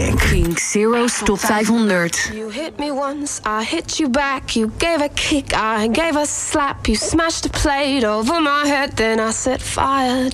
Kink Zero's Top 500. You hit me once, I hit you back. You gave a kick, I gave a slap. You smashed a plate over my head, then I set fire